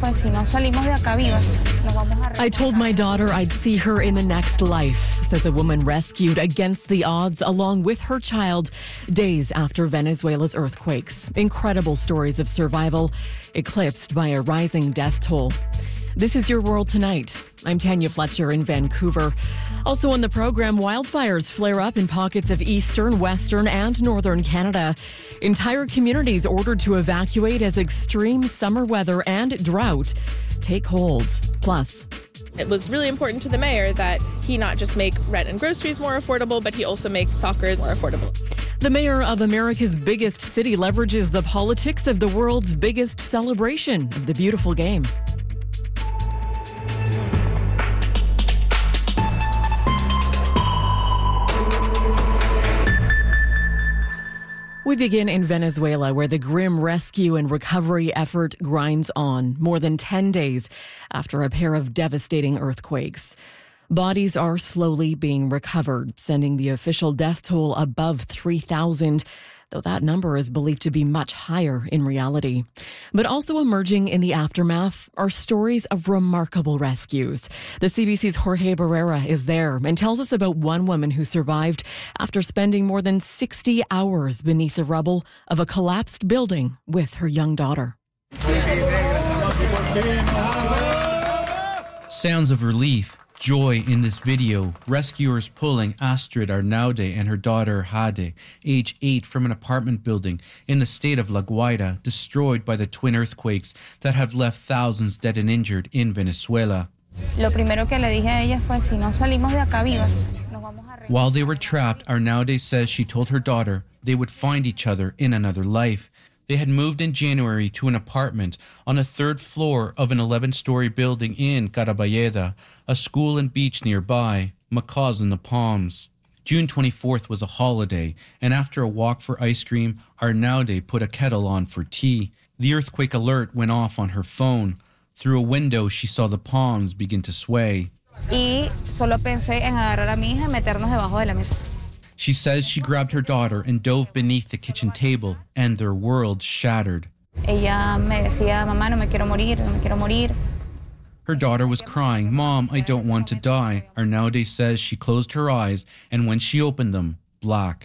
fue, si no salimos de acá vivas, nos vamos a... I told my daughter I'd see her in the next life, says a woman rescued against the odds along with her child days after Venezuela's earthquakes. Incredible stories of survival, eclipsed by a rising death toll. This is Your World Tonight. I'm Tanya Fletcher in Vancouver. Also on the program, wildfires flare up in pockets of eastern, western, and northern Canada. Entire communities ordered to evacuate as extreme summer weather and drought take hold. Plus, it was really important to the mayor that he not just make rent and groceries more affordable, but he also makes soccer more affordable. The mayor of America's biggest city leverages the politics of the world's biggest celebration of the beautiful game. We begin in Venezuela, where the grim rescue and recovery effort grinds on more than 10 days after a pair of devastating earthquakes. Bodies are slowly being recovered, sending the official death toll above 3,000, though that number is believed to be much higher in reality. But also emerging in the aftermath are stories of remarkable rescues. The CBC's Jorge Barrera is there and tells us about one woman who survived after spending more than 60 hours beneath the rubble of a collapsed building with her young daughter. Sounds of relief. Joy in this video. Rescuers pulling Astrid Arnaude and her daughter Jade, age 8, from an apartment building in the state of La Guaira, destroyed by the twin earthquakes that have left thousands dead and injured in Venezuela. Lo primero que le dije a ella fue, si no salimos de acá vivas, nos vamos a... While they were trapped, Arnaude says she told her daughter they would find each other in another life. They had moved in January to an apartment on the third floor of an 11-story building in Carabayeda, a school and beach nearby, Macaws in the Palms. June 24th was a holiday, and after a walk for ice cream, Arnaude put a kettle on for tea. The earthquake alert went off on her phone. Through a window, she saw the palms begin to sway. Y solo pensé en agarrar a mi hija y meternos debajo de la mesa. She says she grabbed her daughter and dove beneath the kitchen table, and their world shattered. Ella me decía, mamá, no me quiero morir, no me quiero morir. Her daughter was crying, Mom, I don't want to die. Arnaude says she closed her eyes, and when she opened them, black.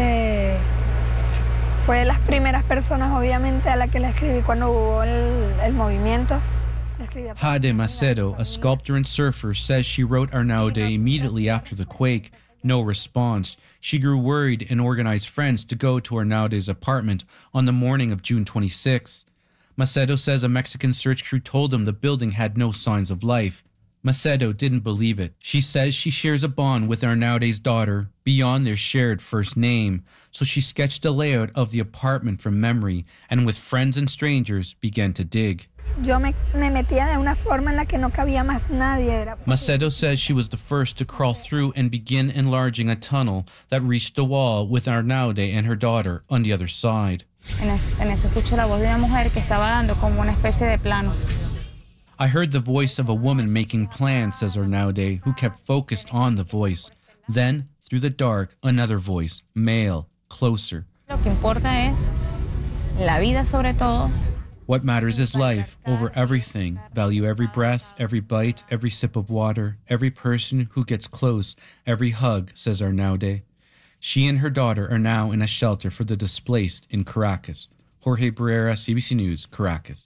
Fue de las primeras personas, obviamente, a la que le escribí cuando hubo el movimiento. Jade Macedo, a sculptor and surfer, says she wrote Arnaude immediately after the quake. No response. She grew worried and organized friends to go to Arnaude's apartment on the morning of June 26. Macedo says a Mexican search crew told him the building had no signs of life. Macedo didn't believe it. She says she shares a bond with Arnaude's daughter beyond their shared first name, so she sketched a layout of the apartment from memory and with friends and strangers began to dig. Yo me metía de una forma en la que no cabía más nadie. Macedo says she was the first to crawl through and begin enlarging a tunnel that reached the wall with Arnaude and her daughter on the other side. En eso escucho la voz de una mujer que estaba dando como una especie de plano. I heard the voice of a woman making plans, says Arnaude, who kept focused on the voice. Then, through the dark, another voice, male, closer. Lo que importa es la vida sobre todo. What matters is life over everything. Value every breath, every bite, every sip of water, every person who gets close, every hug, says Arnaude. She and her daughter are now in a shelter for the displaced in Caracas. Jorge Barrera, CBC News, Caracas.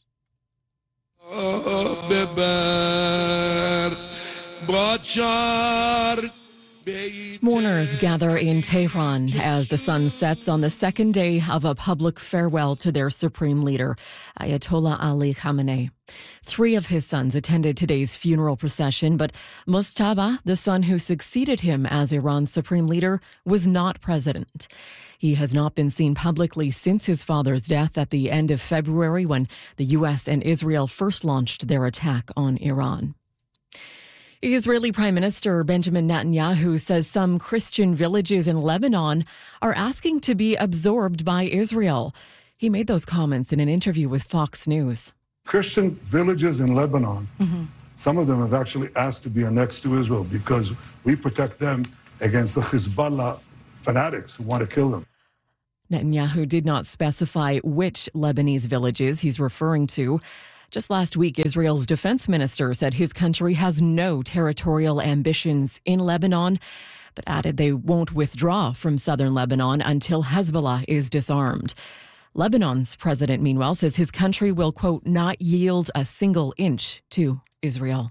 Mourners gather in Tehran as the sun sets on the second day of a public farewell to their supreme leader, Ayatollah Ali Khamenei. 3 of his sons attended today's funeral procession, but Mojtaba, the son who succeeded him as Iran's supreme leader, was not president. He has not been seen publicly since his father's death at the end of February, when the U.S. and Israel first launched their attack on Iran. Israeli Prime Minister Benjamin Netanyahu says some Christian villages in Lebanon are asking to be absorbed by Israel. He made those comments in an interview with Fox News. Christian villages in Lebanon, some of them have actually asked to be annexed to Israel because we protect them against the Hezbollah fanatics who want to kill them. Netanyahu did not specify which Lebanese villages he's referring to. Just last week, Israel's defense minister said his country has no territorial ambitions in Lebanon, but added they won't withdraw from southern Lebanon until Hezbollah is disarmed. Lebanon's president, meanwhile, says his country will, quote, not yield a single inch to Israel.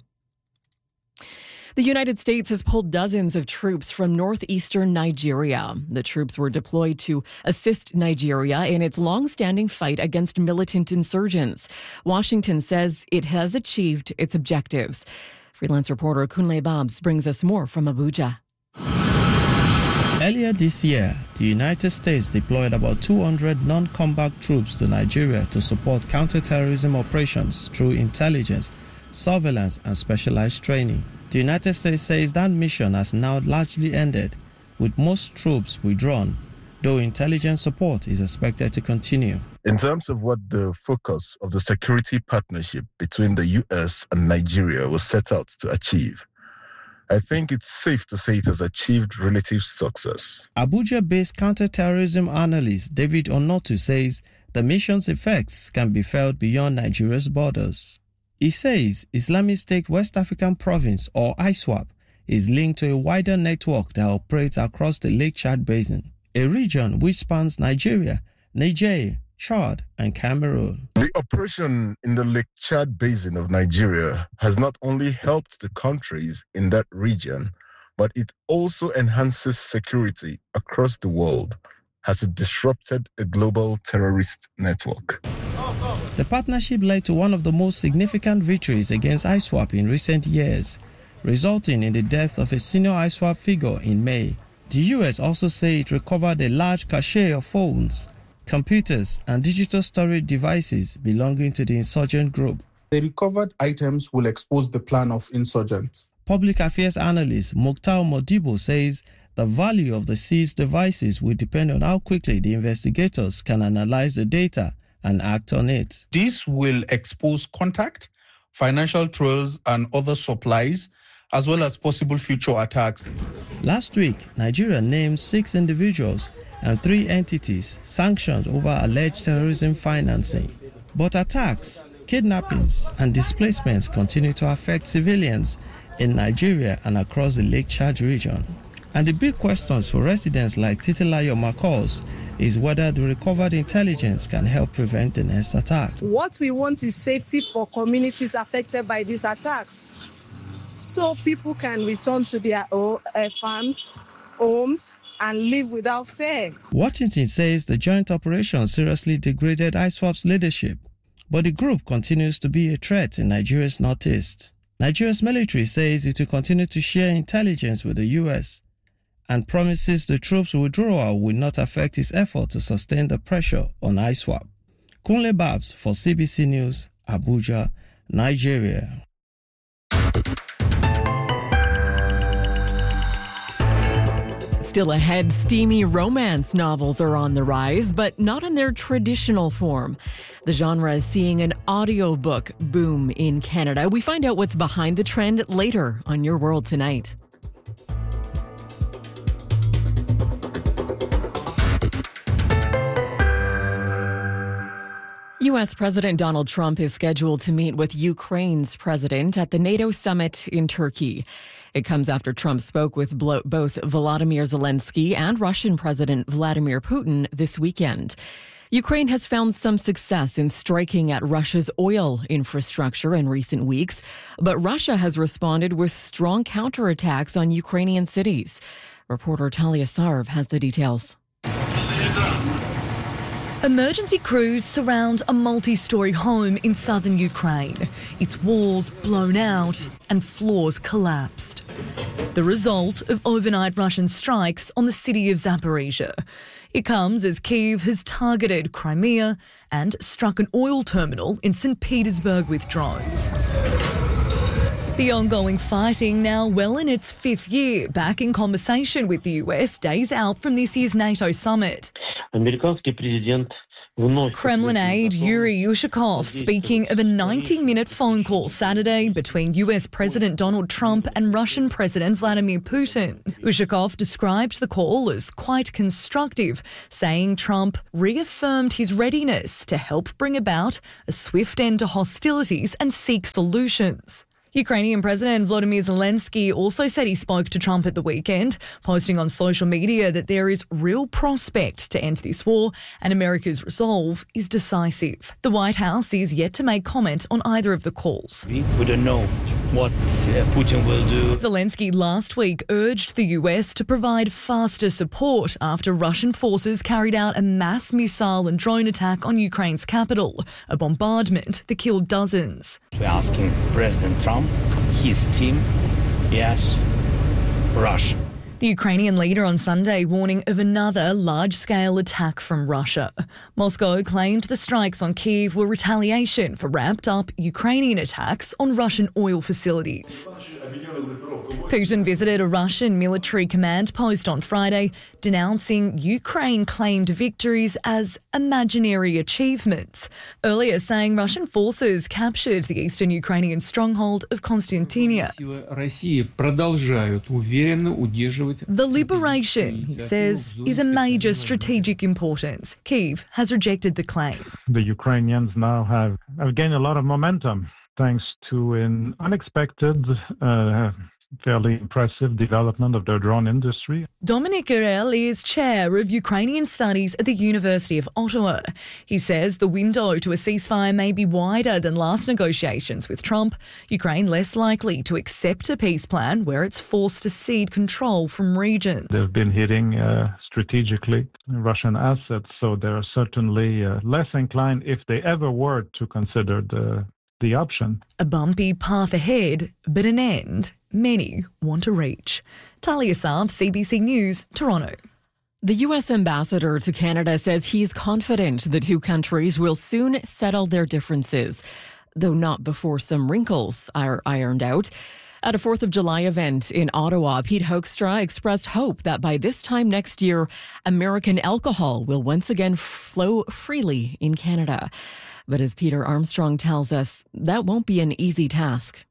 The United States has pulled dozens of troops from northeastern Nigeria. The troops were deployed to assist Nigeria in its long-standing fight against militant insurgents. Washington says it has achieved its objectives. Freelance reporter Kunle Babs brings us more from Abuja. Earlier this year, the United States deployed about 200 non-combat troops to Nigeria to support counter-terrorism operations through intelligence, surveillance, and specialized training. The United States says that mission has now largely ended, with most troops withdrawn, though intelligence support is expected to continue. In terms of what the focus of the security partnership between the U.S. and Nigeria was set out to achieve, I think it's safe to say it has achieved relative success. Abuja-based counter-terrorism analyst David Onotu says the mission's effects can be felt beyond Nigeria's borders. He says Islamic State West African Province, or ISWAP, is linked to a wider network that operates across the Lake Chad Basin, a region which spans Nigeria, Niger, Chad, and Cameroon. The operation in the Lake Chad Basin of Nigeria has not only helped the countries in that region, but it also enhances security across the world as it disrupted a global terrorist network. The partnership led to one of the most significant victories against ISWAP in recent years, resulting in the death of a senior ISWAP figure in May. The US also said it recovered a large cache of phones, computers, and digital storage devices belonging to the insurgent group. The recovered items will expose the plan of insurgents. Public affairs analyst Mukhtar Modibo says the value of the seized devices will depend on how quickly the investigators can analyze the data and act on it. This will expose contact, financial trails, and other supplies, as well as possible future attacks. Last week, Nigeria named 6 individuals and 3 entities sanctioned over alleged terrorism financing. But attacks, kidnappings, and displacements continue to affect civilians in Nigeria and across the Lake Chad region. And the big questions for residents like Titilayo Makos is whether the recovered intelligence can help prevent the next attack. What we want is safety for communities affected by these attacks, so people can return to their farms, homes, and live without fear. Washington says the joint operation seriously degraded ISWAP's leadership, but the group continues to be a threat in Nigeria's northeast. Nigeria's military says it will continue to share intelligence with the U.S. and promises the troops' withdrawal will not affect its effort to sustain the pressure on ISWAP. Kunle Babs for CBC News, Abuja, Nigeria. Still ahead, steamy romance novels are on the rise, but not in their traditional form. The genre is seeing an audiobook boom in Canada. We find out what's behind the trend later on Your World Tonight. U.S. President Donald Trump is scheduled to meet with Ukraine's president at the NATO summit in Turkey. It comes after Trump spoke with both Volodymyr Zelensky and Russian President Vladimir Putin this weekend. Ukraine has found some success in striking at Russia's oil infrastructure in recent weeks, but Russia has responded with strong counterattacks on Ukrainian cities. Reporter Talia Sarv has the details. Emergency crews surround a multi-storey home in southern Ukraine. Its walls blown out and floors collapsed. The result of overnight Russian strikes on the city of Zaporizhia. It comes as Kyiv has targeted Crimea and struck an oil terminal in St. Petersburg with drones. The ongoing fighting now well in its 5th year, back in conversation with the US days out from this year's NATO summit. Американский президент Kremlin aide Yuri Ushakov speaking of a 90-minute phone call Saturday between US President Donald Trump and Russian President Vladimir Putin. Ushakov described the call as quite constructive, saying Trump reaffirmed his readiness to help bring about a swift end to hostilities and seek solutions. Ukrainian President Volodymyr Zelensky also said he spoke to Trump at the weekend, posting on social media that there is real prospect to end this war and America's resolve is decisive. The White House is yet to make comment on either of the calls. We don't know what Putin will do. Zelensky last week urged the US to provide faster support after Russian forces carried out a mass missile and drone attack on Ukraine's capital, a bombardment that killed dozens. We're asking President Trump, his team, yes, Russia. The Ukrainian leader on Sunday warning of another large-scale attack from Russia. Moscow claimed the strikes on Kyiv were retaliation for ramped-up Ukrainian attacks on Russian oil facilities. Putin visited a Russian military command post on Friday, denouncing Ukraine-claimed victories as imaginary achievements, earlier saying Russian forces captured the eastern Ukrainian stronghold of Konstantinia. The liberation, he says, is a major strategic importance. Kyiv has rejected the claim. The Ukrainians now have gained a lot of momentum thanks to an unexpected, fairly impressive development of their drone industry. Dominic Gurel is chair of Ukrainian studies at the University of Ottawa. He says the window to a ceasefire may be wider than last negotiations with Trump, Ukraine less likely to accept a peace plan where it's forced to cede control from regions. They've been hitting strategically Russian assets, so they're certainly less inclined, if they ever were to consider the option. A bumpy path ahead, but an end many want to reach. Talia Saab, CBC News, Toronto. The U.S. ambassador to Canada says he's confident the two countries will soon settle their differences, though not before some wrinkles are ironed out. At a 4th of July event in Ottawa, Pete Hoekstra expressed hope that by this time next year, American alcohol will once again flow freely in Canada. But as Peter Armstrong tells us, that won't be an easy task.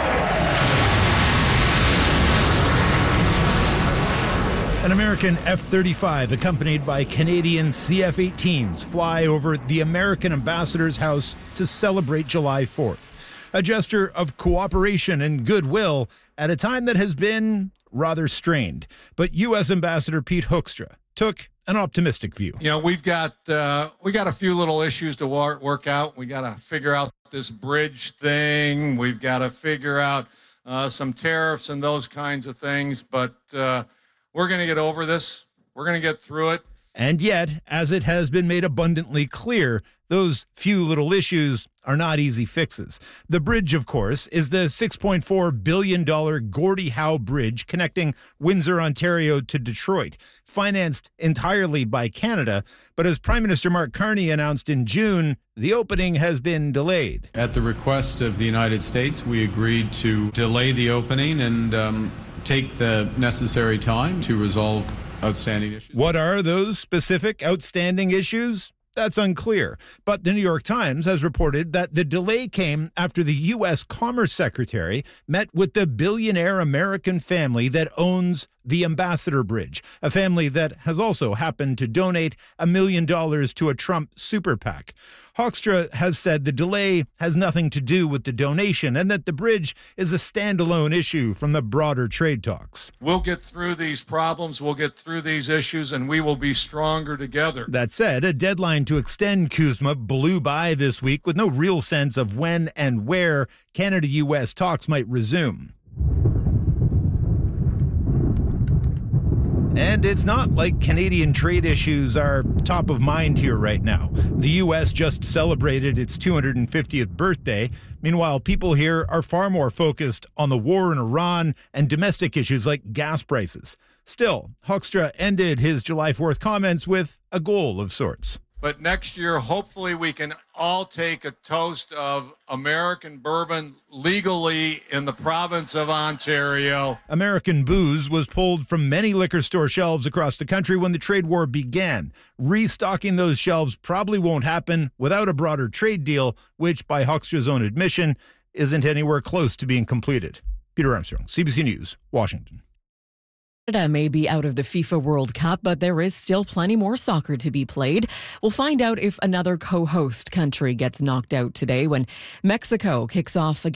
An American F-35 accompanied by Canadian CF-18s fly over the American ambassador's house to celebrate July 4th. A gesture of cooperation and goodwill at a time that has been rather strained. But U.S. Ambassador Pete Hoekstra took an optimistic view. You know, we got a few little issues to work out. We got to figure out this bridge thing. We've got to figure out some tariffs and those kinds of things. But we're going to get over this. We're going to get through it. And yet, as it has been made abundantly clear, those few little issues are not easy fixes. The bridge, of course, is the $6.4 billion Gordie Howe Bridge connecting Windsor, Ontario to Detroit, financed entirely by Canada. But as Prime Minister Mark Carney announced in June, the opening has been delayed. At the request of the United States, we agreed to delay the opening and take the necessary time to resolve outstanding issues. What are those specific outstanding issues? That's unclear. But the New York Times has reported that the delay came after the U.S. Commerce Secretary met with the billionaire American family that owns the Ambassador Bridge, a family that has also happened to donate $1 million to a Trump super PAC. Hoekstra has said the delay has nothing to do with the donation and that the bridge is a standalone issue from the broader trade talks. We'll get through these problems, we'll get through these issues, and we will be stronger together. That said, a deadline to extend CUSMA blew by this week with no real sense of when and where Canada-U.S. talks might resume. And it's not like Canadian trade issues are top of mind here right now. The U.S. just celebrated its 250th birthday. Meanwhile, people here are far more focused on the war in Iran and domestic issues like gas prices. Still, Hoekstra ended his July 4th comments with a goal of sorts. But next year, hopefully we can all take a toast of American bourbon legally in the province of Ontario. American booze was pulled from many liquor store shelves across the country when the trade war began. Restocking those shelves probably won't happen without a broader trade deal, which, by Hofstra's own admission, isn't anywhere close to being completed. Peter Armstrong, CBC News, Washington. Canada may be out of the FIFA World Cup, but there is still plenty more soccer to be played. We'll find out if another co-host country gets knocked out today when Mexico kicks off against